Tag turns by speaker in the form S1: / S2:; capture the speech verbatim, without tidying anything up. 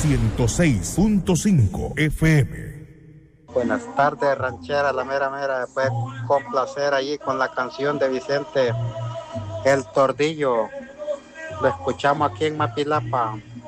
S1: ciento seis punto cinco F M.
S2: Buenas tardes, ranchera, la mera mera. Después complacer allí con la canción de Vicente El Tordillo. Lo escuchamos aquí en Mapilapa.